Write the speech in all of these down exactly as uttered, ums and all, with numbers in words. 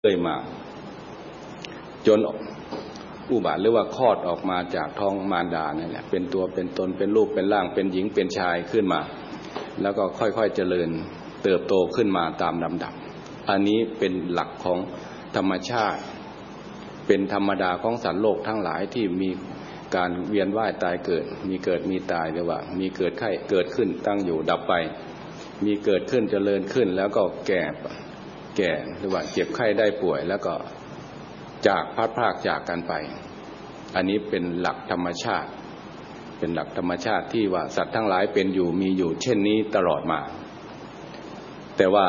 เลยมาจนอุบัติหรือว่าคลอดออกมาจากท้องมารดานั่นแหละเป็นตัวเป็นตนเป็นรูปเป็นร่างเป็นหญิงเป็นชายขึ้นมาแล้วก็ค่อยๆเจริญเติบโตขึ้นมาตามลำดับอันนี้เป็นหลักของธรรมชาติเป็นธรรมดาของสัตว์โลกทั้งหลายที่มีการเวียนว่ายตายเกิดมีเกิดมีตายหรือว่ามีเกิดไข้เกิดขึ้นตั้งอยู่ดับไปมีเกิดขึ้นเจริญขึ้นแล้วก็แก่แก่หรือว่าเจ็บไข้ได้ป่วยแล้วก็จากพัดพรากจากกันไปอันนี้เป็นหลักธรรมชาติเป็นหลักธรรมชาติที่ว่าสัตว์ทั้งหลายเป็นอยู่มีอยู่เช่นนี้ตลอดมาแต่ว่า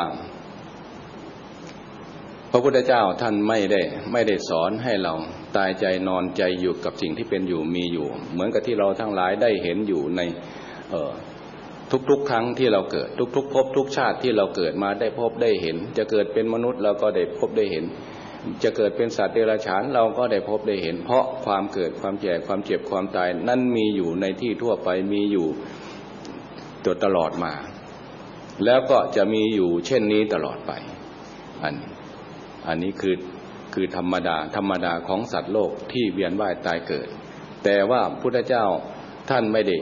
พระพุทธเจ้าท่านไม่ได้ไม่ได้สอนให้เราตายใจนอนใจอยู่กับสิ่งที่เป็นอยู่มีอยู่เหมือนกับที่เราทั้งหลายได้เห็นอยู่ในเอ่อทุกๆครั้งที่เราเกิดทุกๆภพทุกชาติที่เราเกิดมาได้พบได้เห็นจะเกิดเป็นมนุษย์เราก็ได้พบได้เห็นจะเกิดเป็นสัตว์เดรัจฉานเราก็ได้พบได้เห็นเพราะความเกิดความแก่ความเจ็บความตายนั่นมีอยู่ในที่ทั่วไปมีอยู่ตลอดมาแล้วก็จะมีอยู่เช่นนี้ตลอดไปอันอันนี้คือคือธรรมดาธรรมดาของสัตว์โลกที่เวียนว่ายตายเกิดแต่ว่าพุทธเจ้าท่านไม่ได้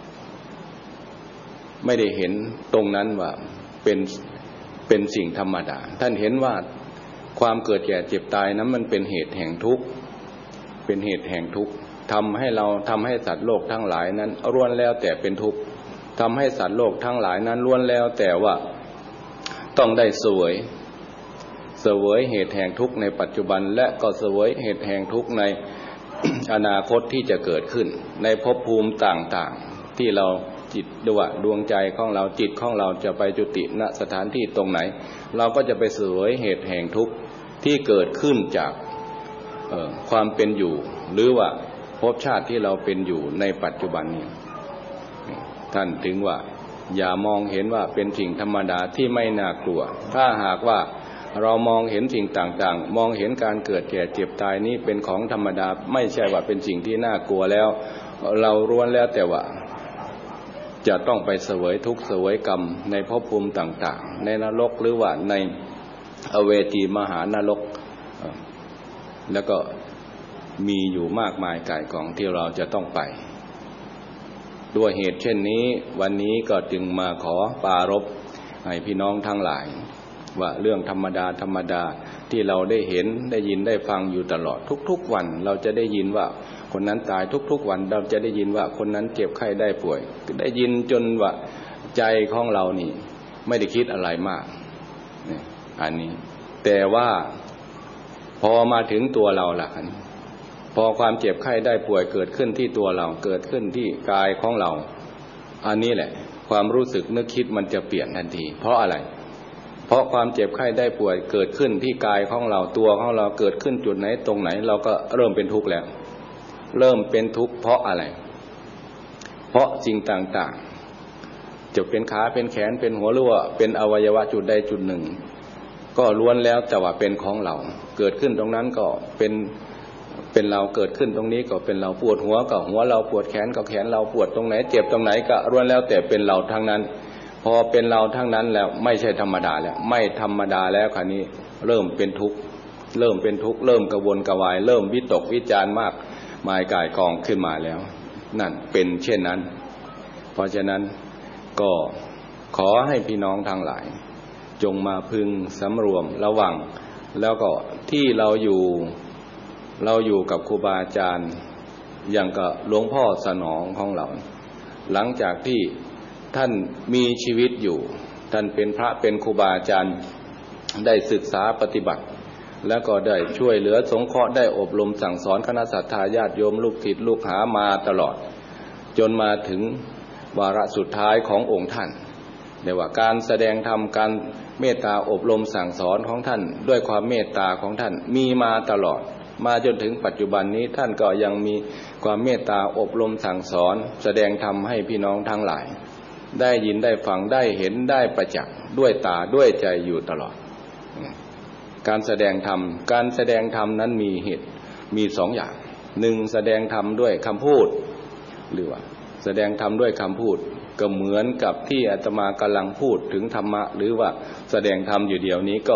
ไม่ได้เห็นตรงนั้นว่าเป็นเป็นสิ่งธรรมดาท่านเห็นว่าความเกิดแก่เจ็บตายนั้นมันเป็นเหตุแห่งทุกข์เป็นเหตุแห่งทุกข์ทำให้เราทำให้สัตว์โลกทั้งหลายนั้นล้วนแล้วแต่เป็นทุกข์ทำให้สัตว์โลกทั้งหลายนั้นล้วนแล้วแต่ว่าต้องได้เสวยเสวยเหตุแห่งทุกข์ในปัจจุบันและก็เสวยเหตุแห่งทุกข์ใน อนาคตที่จะเกิดขึ้นในภพภูมิต่างๆที่เราจิตด้วยดวงใจของเราจิตของเราจะไปจุติณสถานที่ตรงไหนเราก็จะไปเสวยเหตุแห่งทุกข์ที่เกิดขึ้นจากเอ่อความเป็นอยู่หรือว่าภพชาติที่เราเป็นอยู่ในปัจจุบันนี้ท่านถึงว่าอย่ามองเห็นว่าเป็นสิ่งธรรมดาที่ไม่น่ากลัวถ้าหากว่าเรามองเห็นสิ่งต่างๆมองเห็นการเกิดแก่เจ็บตายนี้เป็นของธรรมดาไม่ใช่ว่าเป็นสิ่งที่น่ากลัวแล้วเราล้วนแล้วแต่ว่าจะต้องไปเสวยทุกข์เสวยกรรมในภพภูมิต่างๆในนรกหรือว่าในอเวจีมหานรกแล้วก็มีอยู่มากมายก่ายกองที่เราจะต้องไปด้วยเหตุเช่นนี้วันนี้ก็จึงมาขอปรารภให้พี่น้องทั้งหลายว่าเรื่องธรรมดาธรรมดาที่เราได้เห็นได้ยินได้ฟังอยู่ตลอดทุกๆวันเราจะได้ยินว่าคนนั้นตายทุกๆวันเราจะได้ยินว่าคนนั้นเจ็บไข้ได้ป่วยได้ยินจนว่าใจของเรานี่ไม่ได้คิดอะไรมากอันนี้แต่ว่าพอมาถึงตัวเราล่ะพอความเจ็บไข้ได้ป่วยเกิดขึ้นที่ตัวเราเกิดขึ้นที่กายของเราอันนี้แหละความรู้สึกนึกคิดมันจะเปลี่ยนทันทีเพราะอะไรเพราะความเจ็บไข้ได้ป่วยเกิดขึ้นที่กายของเราตัวของเราเกิดขึ้นจุดไหนตรงไหนเราก็เริ่มเป็นทุกข์แล้วเริ่มเป็นทุกข์เพราะอะไรเพราะสิ่งต่างๆจะเป็นขาเป็นแขนเป็นหัวหรือว่าเป็นอวัยวะจุดใดจุดหนึ่งก็ล้วนแล้วแต่ว่าเป็นของเราเกิดขึ้นตรงนั้นก็เป็นเป็นเราเกิดขึ้นตรงนี้ก็เป็นเราปวดหัวก็หัวเราปวดแขนก็แขนเราปวดตรงไหนเจ็บตรงไหนก็ล้วนแล้วแต่เป็นเราทั้งนั้นพอเป็นเราทั้งนั้นแล้วไม่ใช่ธรรมดาแล้วไม่ธรรมดาแล้วคราวนี้เริ่มเป็นทุกข์เริ่มเป็นทุกข์เริ่มกระวนกระวายเริ่มวิตกวิจารณ์มากมายก่ายกองขึ้นมาแล้วนั่นเป็นเช่นนั้นเพราะฉะนั้นก็ขอให้พี่น้องทั้งหลายจงมาพึงสำรวมระวังแล้วก็ที่เราอยู่เราอยู่กับครูบาอาจารย์อย่างกับหลวงพ่อสนองของเราหลังจากที่ท่านมีชีวิตอยู่ท่านเป็นพระเป็นครูบาอาจารย์ได้ศึกษาปฏิบัติแล้วก็ได้ช่วยเหลือสงเคราะห์ได้อบรมสั่งสอนคณะศรัทธาญาติโยมลูกศิษย์ลูกหามาตลอดจนมาถึงวาระสุดท้ายขององค์ท่านเรียกว่าการแสดงธรรมการเมตตาอบรมสั่งสอนของท่านด้วยความเมตตาของท่านมีมาตลอดมาจนถึงปัจจุบันนี้ท่านก็ยังมีความเมตตาอบรมสั่งสอนแสดงธรรมให้พี่น้องทั้งหลายได้ยินได้ฟังได้เห็นได้ประจักษ์ด้วยตาด้วยใจอยู่ตลอดการแสดงธรรมการแสดงธรรมนั้นมีเหตุมีสองอย่างหนึ่งแสดงธรรมด้วยคำพูดหรือว่าแสดงธรรมด้วยคำพูดก็เหมือนกับที่อาตมากำลังพูดถึงธรรมะหรือว่าแสดงธรรมอยู่เดี๋ยวนี้ก็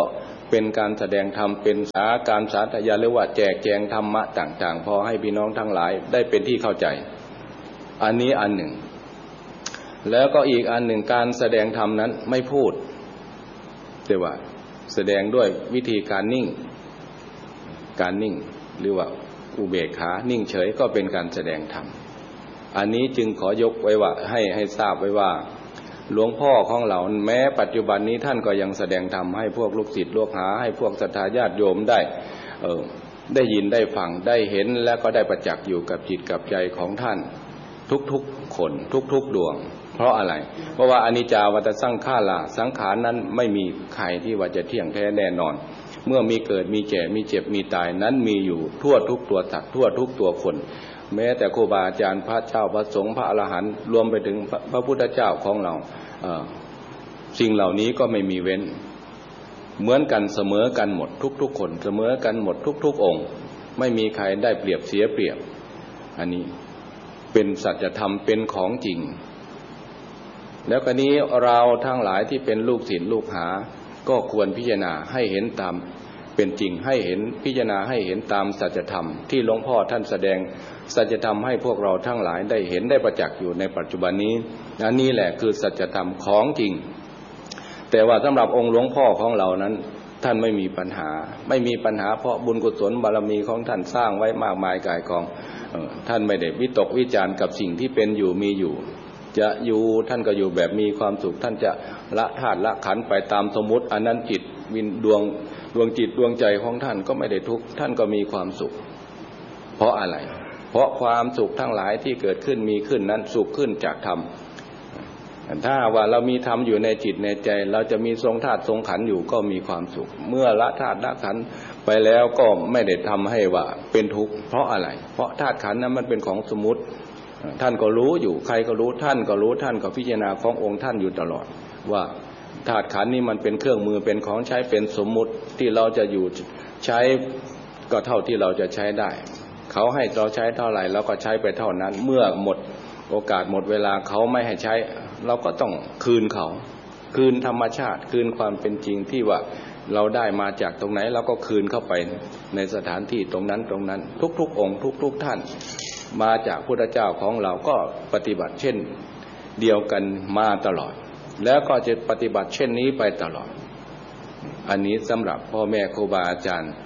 เป็นการแสดงธรรมเป็นสาการสาธยายหรือว่าแจกแจงธรรมะต่างๆพอให้พี่น้องทั้งหลายได้เป็นที่เข้าใจอันนี้อันหนึ่งแล้วก็อีกอันหนึ่งการแสดงธรรมนั้นไม่พูดแต่ว่าแสดงด้วยวิธีการนิ่งการนิ่งหรือว่าอุเบกขานิ่งเฉยก็เป็นการแสดงธรรมอันนี้จึงขอยกไว้ว่าให้ให้ทราบไว้ว่าหลวงพ่อของเราแม้ปัจจุบันนี้ท่านก็ยังแสดงธรรมให้พวกลูกศิษย์ลูกหาให้พวกศรัทธาญาติโยมได้เออได้ยินได้ฟังได้เห็นและก็ได้ประจักษ์อยู่กับจิตกับใจของท่านทุกๆคนทุกๆดวงเพราะอะไรเพราะว่าอนิจจาวัฏสังขาราสังขารนั้นไม่มีใครที่ว่าจะเที่ยงแท้แน่นอนเมื่อมีเกิดมีแก่มีเจ็บมีตายนั้นมีอยู่ทั่วทุกตัวสัตว์ทั่วทุกตัวคนแม้แต่ครูบาอาจารย์พระเจ้าพระสงฆ์พระอรหันต์รวมไปถึงพระพุทธเจ้าของเราสิ่งเหล่านี้ก็ไม่มีเว้นเหมือนกันเสมอกันหมดทุกๆคนเสมอกันหมดทุกๆองค์ไม่มีใครได้เปรียบเสียเปรียบอันนี้เป็นสัจธรรมเป็นของจริงแล้วก็นี้เราทั้งหลายที่เป็นลูกศิษย์ลูกหาก็ควรพิจารณาให้เห็นตามเป็นจริงให้เห็นพิจารณาให้เห็นตามสัจธรรมที่หลวงพ่อท่านแสดงสัจธรรมให้พวกเราทั้งหลายได้เห็นได้ประจักษ์อยู่ในปัจจุบันนี้อันนี้แหละคือสัจธรรมของจริงแต่ว่าสำหรับองค์หลวงพ่อของเรานั้นท่านไม่มีปัญหาไม่มีปัญหาเพราะบุญกุศลบารมีของท่านสร้างไว้มากมายกายกองท่านไม่ได้วิตกวิจารณ์กับสิ่งที่เป็นอยู่มีอยู่จะอยู่ท่านก็อยู่แบบมีความสุขท่านจะละธาตุละขันธ์ไปตามสมมุติอันนั้นจิตวินดวงดวงจิตดวงใจของท่านก็ไม่ได้ทุกข์ท่านก็มีความสุขเพราะอะไรเพราะความสุขทั้งหลายที่เกิดขึ้นมีขึ้นนั้นสุขขึ้นจากธรรมถ้าว่าเรามีธรรมอยู่ในจิตในใจเราจะมีทรงธาตุทรงขันธ์อยู่ก็มีความสุขเมื่อละธาตุละขันธ์ไปแล้วก็ไม่ได้ทำให้ว่าเป็นทุกข์เพราะอะไรเพราะธาตุขันธ์นั้นมันเป็นของสมมุติท่านก็รู้อยู่ใครก็รู้ท่านก็รู้ท่านก็พิจารณาขององค์ท่านอยู่ตลอดว่าธาตุขันธ์นี้มันเป็นเครื่องมือเป็นของใช้เป็นสมมุติที่เราจะอยู่ใช้ก็เท่าที่เราจะใช้ได้เขาให้เราใช้เท่าไหร่เราก็ใช้ไปเท่านั้นเมื่อหมดโอกาสหมดเวลาเขาไม่ให้ใช้เราก็ต้องคืนเขาคืนธรรมชาติคืนความเป็นจริงที่ว่าเราได้มาจากตรงไหนเราก็คืนเข้าไปในสถานที่ตรงนั้นตรงนั้นทุกๆองค์ทุกๆท่านมาจากพุทธเจ้าของเราก็ปฏิบัติเช่นเดียวกันมาตลอดแล้วก็จะปฏิบัติเช่นนี้ไปตลอดอันนี้สำหรับพ่อแม่ครูบาอาจารย์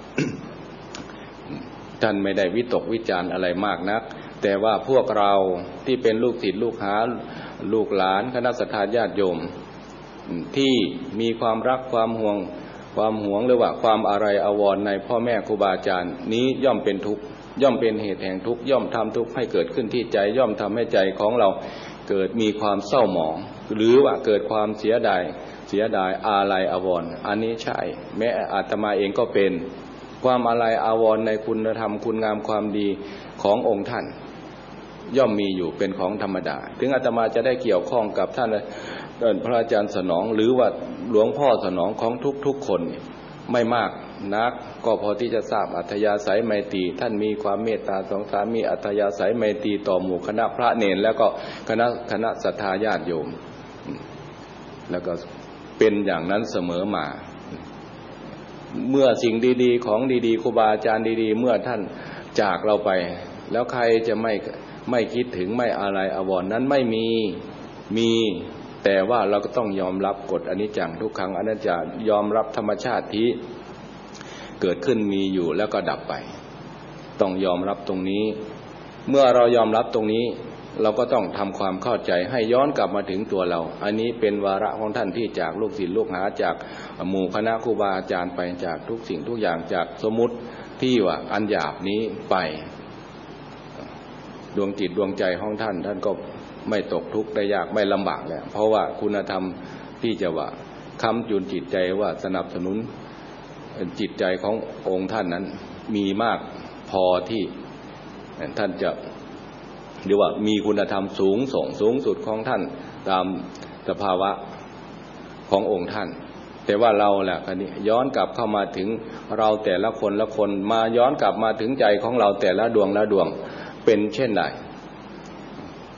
ท่านไม่ได้วิตกวิจารณ์อะไรมากนักแต่ว่าพวกเราที่เป็นลูกศิษย์ลูกหาลูกหลานคณะสัตยาญาติโยมที่มีความรักความห่วงความหวงหรือว่าความอะไรอาวรณ์ในพ่อแม่ครูบาอาจารย์นี้ย่อมเป็นทุกข์ย่อมเป็นเหตุแห่งทุกข์ย่อมทำทุกข์ให้เกิดขึ้นที่ใจย่อมทำให้ใจของเราเกิดมีความเศร้าหมองหรือว่าเกิดความเสียดายเสียดายอาลัยอาวรณ์อันนี้ใช่แม้อาตมาเองก็เป็นความอาลัยอาวรณ์ในคุณธรรมคุณงามความดีขององค์ท่านย่อมมีอยู่เป็นของธรรมดาถึงอาตมาจะได้เกี่ยวข้องกับท่านพระอาจารย์สนองหรือว่าหลวงพ่อสนองของทุกๆคนไม่มากนักก็พอที่จะทราบอัธยาศัยไมตรีท่านมีความเมตตาสงสารมีอัธยาศัยไมตรีต่อหมู่คณะพระเนรแล้วก็คณะคณะศรัทธาญาติโยมแล้วก็เป็นอย่างนั้นเสมอมาเมื่อสิ่งดีๆของดีๆครูบาอาจารย์ดีๆเมื่อท่านจากเราไปแล้วใครจะไม่ไม่คิดถึงไม่อะไรอาวรณ์นั้นไม่มีมีแต่ว่าเราก็ต้องยอมรับกฎอนิจจังทุกขังอนัตตายอมรับธรรมชาติที่เกิดขึ้นมีอยู่แล้วก็ดับไปต้องยอมรับตรงนี้เมื่อเรายอมรับตรงนี้เราก็ต้องทำความเข้าใจให้ย้อนกลับมาถึงตัวเราอันนี้เป็นวาระของท่านที่จากลูกศิษย์ลูกหาจากหมู่คณะครูบาอาจารย์ไปจากทุกสิ่งทุกอย่างจากสมมุติที่ว่าอันหยาบนี้ไปดวงจิตดวงใจของท่านท่านก็ไม่ตกทุกข์ได้ยากไม่ลำบากแล้วเพราะว่าคุณธรรมที่จะว่าค้ำจุนจิตใจว่าสนับสนุนจิตใจขององค์ท่านนั้นมีมากพอที่ท่านจะหรือว่ามีคุณธรรมสูงส่งสูงสุดของท่านตามสภาวะขององค์ท่านแต่ว่าเราแหละคันนี้ย้อนกลับเข้ามาถึงเราแต่ละคนละคนมาย้อนกลับมาถึงใจของเราแต่ละดวงละดวงเป็นเช่นใด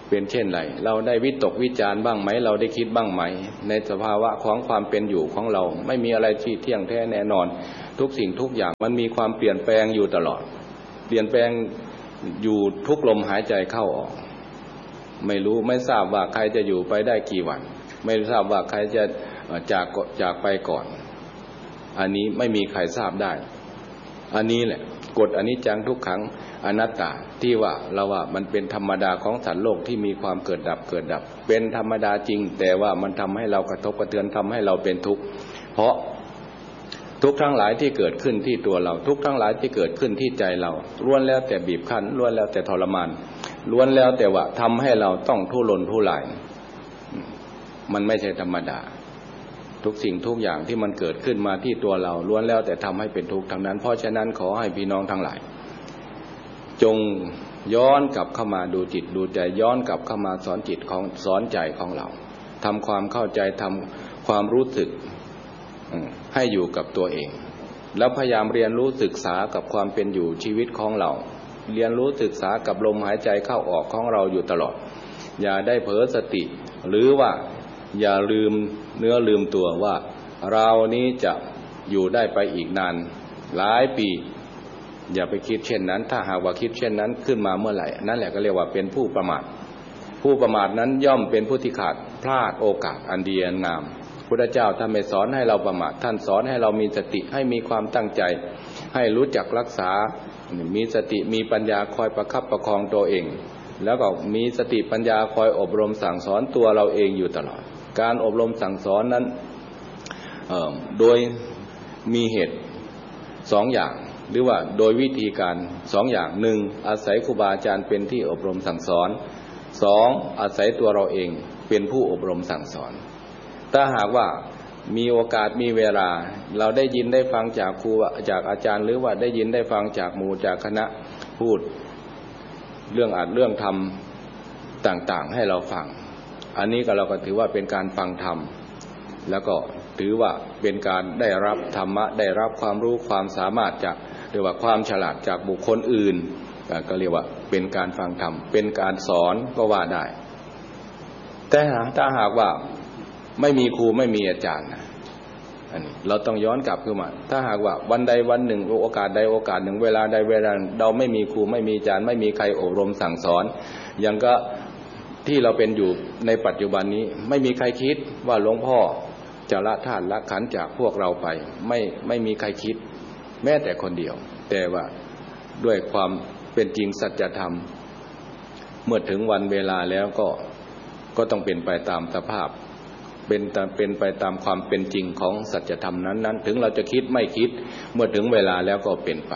เป็นเช่นไรเราได้วิตกวิจารบ้างไหมเราได้คิดบ้างไหมในสภาวะของความเป็นอยู่ของเราไม่มีอะไรที่เที่ยงแท้แน่นอนทุกสิ่งทุกอย่างมันมีความเปลี่ยนแปลงอยู่ตลอดเปลี่ยนแปลงอยู่ทุกลมหายใจเข้าออกไม่รู้ไม่ทราบว่าใครจะอยู่ไปได้กี่วันไม่ทราบว่าใครจะจากจากไปก่อนอันนี้ไม่มีใครทราบได้อันนี้แหละกฎอนิจจังทุกขังอนัตตาที่ว่าเราว่ามันเป็นธรรมดาของสัตว์โลกที่มีความเกิดดับเกิดดับเป็นธรรมดาจริงแต่ว่ามันทำให้เรากระทบกระเทือนทำให้เราเป็นทุกข์เพราะทุกทั้งหลายที่เกิดขึ้นที่ตัวเราทุกทั้งหลายที่เกิดขึ้นที่ใจเราล้วนแล้วแต่บีบคั้นล้วนแล้วแต่ทรมานล้วนแล้วแต่ว่าทำให้เราต้องทุรนทุรายมันไม่ใช่ธรรมดาทุกสิ่งทุกอย่างที่มันเกิดขึ้นมาที่ตัวเราล้วนแล้วแต่ทำให้เป็นทุกข์ทั้งนั้นเพราะฉะนั้นขอให้พี่น้องทั้งหลายจงย้อนกลับเข้ามาดูจิตดูใจย้อนกลับเข้ามาสอนจิตของสอนใจของเราทำความเข้าใจทำความรู้สึกให้อยู่กับตัวเองแล้วพยายามเรียนรู้ศึกษากับความเป็นอยู่ชีวิตของเราเรียนรู้ศึกษากับลมหายใจเข้าออกของเราอยู่ตลอดอย่าได้เผลอสติหรือว่าอย่าลืมเนื้อลืมตัวว่าเรานี้จะอยู่ได้ไปอีกนานหลายปีอย่าไปคิดเช่นนั้นถ้าหากว่าคิดเช่นนั้นขึ้นมาเมื่อไหร่นั่นแหละก็เรียกว่าเป็นผู้ประมาทผู้ประมาทนั้นย่อมเป็นผู้ที่ขาดพลาดโอกาสอันดีอันงามพุทธเจ้าท่านไม่สอนให้เราประมาทท่านสอนให้เรามีสติให้มีความตั้งใจให้รู้จักรักษามีสติมีปัญญาคอยประคับประคองตัวเองแล้วก็มีสติปัญญาคอยอบรมสั่งสอนตัวเราเองอยู่ตลอดการอบรมสั่งสอนนั้นโดยมีเหตุสองอย่างหรือว่าโดยวิธีการสองอย่างหนึ่งอาศัยครูบาอาจารย์เป็นที่อบรมสั่งสอนสองอาศัยตัวเราเองเป็นผู้อบรมสั่งสอนถ้าหากว่ามีโอกาสมีเวลาเราได้ยินได้ฟังจากครูจากอาจารย์หรือว่าได้ยินได้ฟังจากหมู่จากคณะพูดเรื่องอัดเรื่องธรรมต่างๆให้เราฟังอันนี้ก็เราก็ถือว่าเป็นการฟังธรรมแล้วก็ถือว่าเป็นการได้รับธรรมะได้รับความรู้ความสามารถจากหรือว่าความฉลาดจากบุคคลอื่นก็เรียกว่าเป็นการฟังธรรมเป็นการสอนก็ว่าได้แต่ถ้าหากว่าไม่มีครูไม่มีอาจารย์อันนี้เราต้องย้อนกลับขึ้นมาถ้าหากว่าวันใดวันหนึ่งโอกาสใดโอกาสหนึ่งเวลาใดเวลาเราไม่มีครูไม่มีอาจารย์ไม่มีใครอบรมสั่งสอนอย่างก็ที่เราเป็นอยู่ในปัจจุบันนี้ไม่มีใครคิดว่าหลวงพ่อจะละธาตุละขันธ์จากพวกเราไปไม่ไม่มีใครคิดแม้แต่คนเดียวแต่ว่าด้วยความเป็นจริงสัจธรรมเมื่อถึงวันเวลาแล้วก็ก็ต้องเป็นไปตามสภาพเป็นเป็นไปตามความเป็นจริงของสัจธรรมนั้นๆถึงเราจะคิดไม่คิดเมื่อถึงเวลาแล้วก็เป็นไป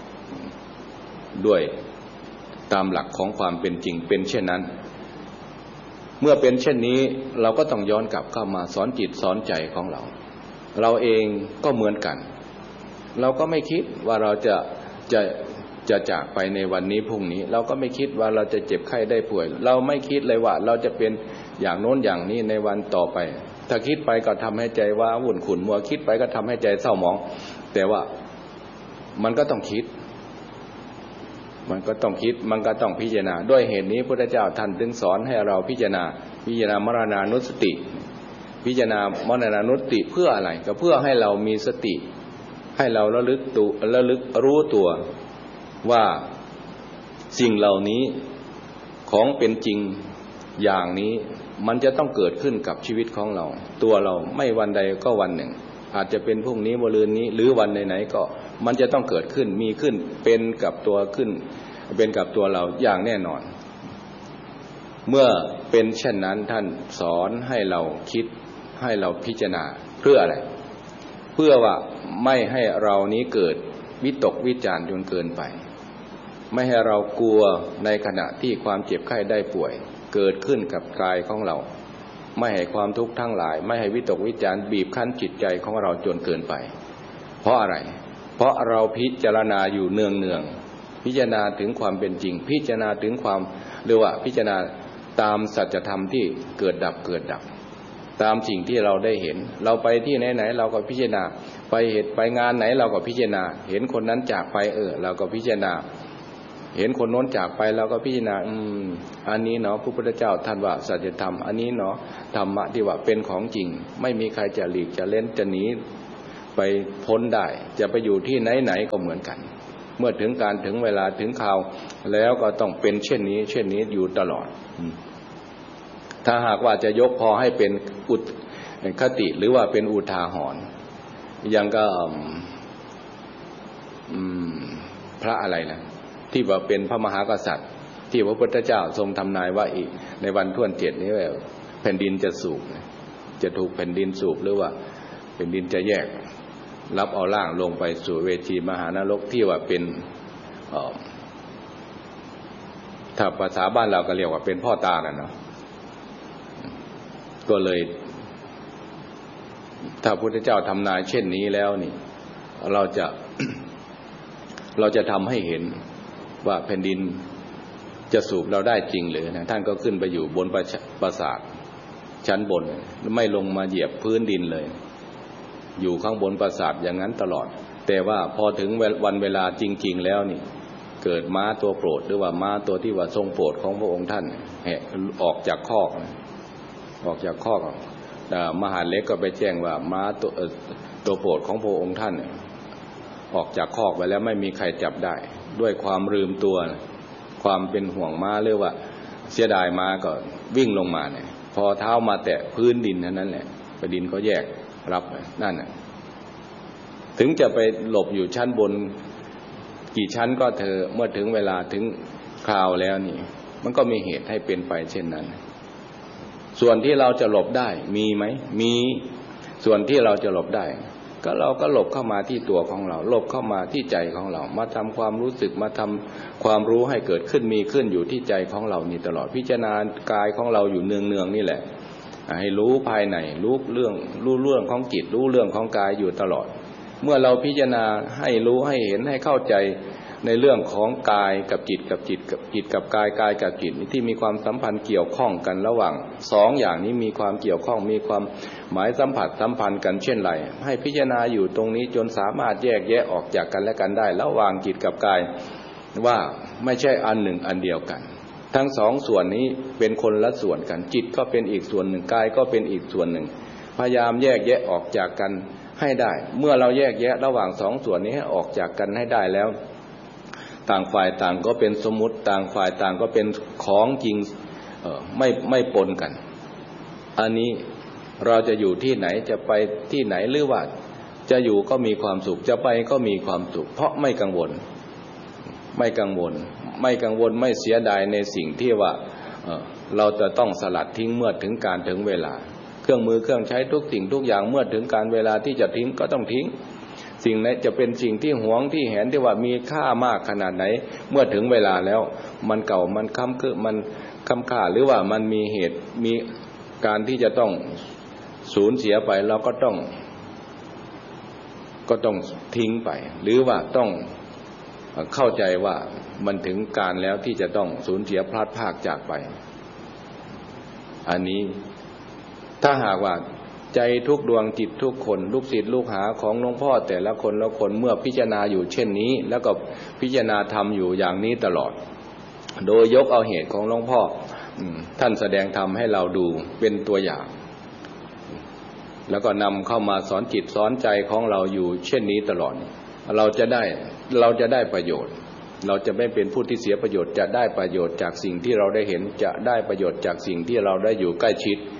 ด้วยตามหลักของความเป็นจริงเป็นเช่นนั้นเมื่อเป็นเช่นนี้เราก็ต้องย้อนกลับเข้ามาสอนจิตสอนใจของเราเราเองก็เหมือนกันเราก็ไม่คิดว่าเราจะจะจะจากไปในวันนี้พรุ่งนี้เราก็ไม่คิดว่าเราจะเจ็บไข้ได้ป่วยเราไม่คิดเลยว่าเราจะเป็นอย่างโน้นอย่างนี้ในวันต่อไปถ้าคิดไปก็ทำให้ใจว่าวุ่นขุ่นมัวคิดไปก็ทำให้ใจเศร้าหมองแต่ว่ามันก็ต้องคิดมันก็ต้องคิดมันก็ต้องพิจารณาด้วยเหตุนี้พระพุทธเจ้าท่านจึงสอนให้เราพิจารณาพิจารณามรณานุสติพิจารณามรณานุสติเพื่ออะไรก็เพื่อให้เรามีสติให้เราระลึกตัวระลึกรู้ตัวว่าสิ่งเหล่านี้ของเป็นจริงอย่างนี้มันจะต้องเกิดขึ้นกับชีวิตของเราตัวเราไม่วันใดก็วันหนึ่งอาจจะเป็นพรุ่งนี้มะรืนนี้หรือวันไหนๆก็มันจะต้องเกิดขึ้นมีขึ้นเป็นกับตัวขึ้นเป็นกับตัวเราอย่างแน่นอนเมื่อเป็นเช่นนั้นท่านสอนให้เราคิดให้เราพิจารณาเพื่ออะไรเพื่อว่าไม่ให้เรานี้เกิดวิตกวิจารจนเกินไปไม่ให้เรากลัวในขณะที่ความเจ็บไข้ได้ป่วยเกิดขึ้นกับกายของเราไม่ให้ความทุกข์ทั้งหลายไม่ให้วิตกวิจารบีบคั้นจิตใจของเราจนเกินไปเพราะอะไรเพราะเราพิจารณาอยู่เนืองเนืองพิจารณาถึงความเป็นจริงพิจารณาถึงความหรือว่าพิจารณาตามสัจธรรมที่เกิดดับเกิดดับตามสิ่งที่เราได้เห็นเราไปที่ไหนๆเราก็พิจารณาไปเหตุไปงานไหนเราก็พิจารณาเห็นคนนั้นจากไปเออเราก็พิจารณาเห็นคนโน้นจากไปแล้วก็พิจารณาอืมอันนี้เนาะพระพุทธเจ้าท่านว่าสัจธรรมอันนี้เนาะธรรมะที่ว่าเป็นของจริงไม่มีใครจะหลีกจะเล่นจะหนีไปพ้นได้จะไปอยู่ที่ไหนๆก็เหมือนกันเมื่อถึงการถึงเวลาถึงคราวแล้วก็ต้องเป็นเช่นนี้เช่นนี้อยู่ตลอดถ้าหากว่าจะยกพอให้เป็นอุทคติหรือว่าเป็นอุทาหรณ์ยังก็พระอะไรนะที่ว่าเป็นพระมหากษัตริย์ที่พระพุทธเจ้าทรงทำนายว่าอีกในวันท่วนเจ็ดนี้ว่าแผ่นดินจะสูบจะถูกแผ่นดินสูบหรือว่าแผ่นดินจะแยกรับเอาร่างลงไปสู่เวทีมหานรกที่ว่าเป็นถ้าภาษาบ้านเราก็เรียกว่าเป็นพ่อตากันเนาะก็เลยถ้าพระพุทธเจ้าทำนายเช่นนี้แล้วนี่เราจะ เราจะทำให้เห็นว่าแผ่นดินจะสูบเราได้จริงหรือนะท่านก็ขึ้นไปอยู่บนปราสาทชั้นบนไม่ลงมาเหยียบพื้นดินเลยอยู่ข้างบนปราสาทอย่างนั้นตลอดแต่ว่าพอถึงวันเวลาจริงๆแล้วนี่เกิดม้าตัวโปรดหรือว่าม้าตัวที่ว่าทรงโปรดของพระองค์ท่านแหกออกจากคอกออกจากคอกมหาเล็กก็ไปแจ้งว่าม้าตัวตัวโปรดของพระองค์ท่านออกจากคอกไปแล้วไม่มีใครจับได้ด้วยความลืมตัวความเป็นห่วงม้าหรือว่าเสียดายม้าก็วิ่งลงมาเนี่ยพอเท้ามาแตะพื้นดินเท่านั้นแหละแผ่นดินก็แยกรับนั่นน่ะถึงจะไปหลบอยู่ชั้นบนกี่ชั้นก็เถอะเมื่อถึงเวลาถึงคราวแล้วนี่มันก็มีเหตุให้เป็นไปเช่นนั้นส่วนที่เราจะหลบได้มีไหมมีส่วนที่เราจะหลบได้ก็เราก็หลบเข้ามาที่ตัวของเราหลบเข้ามาที่ใจของเรามาทำความรู้สึกมาทำความรู้ให้เกิดขึ้นมีขึ้นอยู่ที่ใจของเรานี่ตลอดพิจารณากายของเราอยู่เนืองๆนี่แหละให้รู้ภายในรู้เรื่องรู้เรื่องของจิตรู้เรื่องของกายอยู่ตลอดเมื่อเราพิจารณาให้รู้ให้เห็นให้เข้าใจในเรื่องของกายกับจิตกับจิตกับจิตกับกายกายกับจิตที่มีความสัมพันธ์เกี่ยวข้องกันระหว่างสองอย่างนี้มีความเกี่ยวข้องมีความหมายสัมผัสสัมพันธ์กันเช่นไรให้พิจารณาอยู่ตรงนี้จนสามารถแยกแยะออกจากกันและกันได้ระหว่างจิตกับกายว่าไม่ใช่อันหนึ่งอันเดียวกันทั้งสองส่วนนี้เป็นคนละส่วนกันจิตก็เป็นอีกส่วนหนึ่งกายก็เป็นอีกส่วนหนึ่งพยายามแยกแยะออกจากกันให้ได้เมื่อเราแยกแยะระหว่างสองส่วนนี้ให้ออกจากกันให้ได้แล้วต่างฝ่ายต่างก็เป็นสมมุติต่างฝ่ายต่างก็เป็นของจริงเอ่อไม่ไม่ปนกันอันนี้เราจะอยู่ที่ไหนจะไปที่ไหนหรือว่าจะอยู่ก็มีความสุขจะไปก็มีความสุขเพราะไม่กังวลไม่กังวลไม่กังวลไม่เสียดายในสิ่งที่ว่าเอ่อเราจะต้องสลัดทิ้งเมื่อถึงการถึงเวลาเครื่องมือเครื่องใช้ทุกสิ่งทุกอย่างเมื่อถึงการเวลาที่จะทิ้งก็ต้องทิ้งสิ่งไหนจะเป็นสิ่งที่หวงที่แหนที่ว่ามีค่ามากขนาดไหนเมื่อถึงเวลาแล้วมันเก่ามันค้ำคือมันค้ำค่าหรือว่ามันมีเหตุมีการที่จะต้องสูญเสียไปเราก็ต้องก็ต้องทิ้งไปหรือว่าต้องเข้าใจว่ามันถึงการแล้วที่จะต้องสูญเสียพลัดพรากจากไปอันนี้ถ้าหากว่าใจทุกดวงจิตทุกคนลูกศิษย์ลูกหาของหลวงพ่อแต่ละคนละคนเมื่อพิจารณาอยู่เช่นนี้แล้วก็พิจารณาธรรมอยู่อย่างนี้ตลอดโดยยกเอาเหตุของหลวงพ่อท่านแสดงธรรมให้เราดูเป็นตัวอย่างแล้วก็นำเข้ามาสอนจิตสอนใจของเราอยู่เช่นนี้ตลอดเราจะได้เราจะได้ประโยชน์เราจะไม่เป็นผู้ที่เสียประโยชน์จะได้ประโยชน์จากสิ่งที่เราได้เห็นจะได้ประโยชน์จากสิ่งที่เราได้อยู่ใกล้ชิด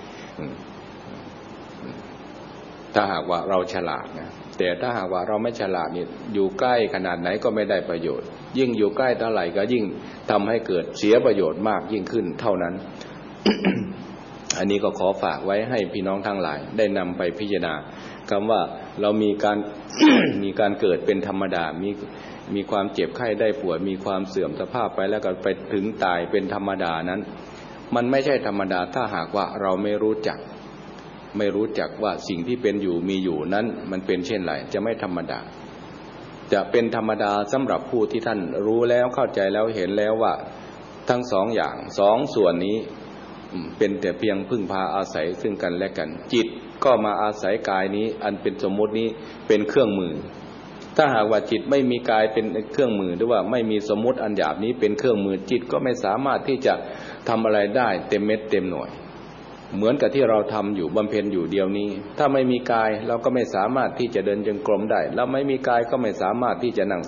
ถ้าหากว่าเราฉลาดนะแต่ถ้าหากว่าเราไม่ฉลาดนี่อยู่ใกล้ขนาดไหนก็ไม่ได้ประโยชน์ยิ่งอยู่ใกล้เท่าไหร่ก็ยิ่งทำให้เกิดเสียประโยชน์มากยิ่งขึ้นเท่านั้น อันนี้ก็ขอฝากไว้ให้พี่น้องทั้งหลายได้นำไปพิจารณาคำว่าเรามีการ มีการเกิดเป็นธรรมดามีมีความเจ็บไข้ได้ป่วยมีความเสื่อมสภาพไปแล้วก็ไปถึงตายเป็นธรรมดานั้นมันไม่ใช่ธรรมดาถ้าหากว่าเราไม่รู้จักไม่รู้จักว่าสิ่งที่เป็นอยู่มีอยู่นั้นมันเป็นเช่นไรจะไม่ธรรมดาจะเป็นธรรมดาสำหรับผู้ที่ท่านรู้แล้วเข้าใจแล้วเห็นแล้วว่าทั้งสองอย่างสองส่วนนี้เป็นแต่เพียงพึ่งพาอาศัยซึ่งกันและกันจิตก็มาอาศัยกายนี้อันเป็นสมมตินี้เป็นเครื่องมือถ้าหากว่าจิตไม่มีกายเป็นเครื่องมือหรือว่าไม่มีสมมุติอันหยาบนี้เป็นเครื่องมือจิตก็ไม่สามารถที่จะทำอะไรได้เต็มเม็ดเต็มหน่วยเหมือนกับที่เราทำอยู่บำเพ็ญอยู่เดียวนี้ถ้าไม่มีกายเราก็ไม่สามารถที่จะเดินจงกรมได้แล้วไม่มีกายก็ไม่สามารถที่จะนั่ง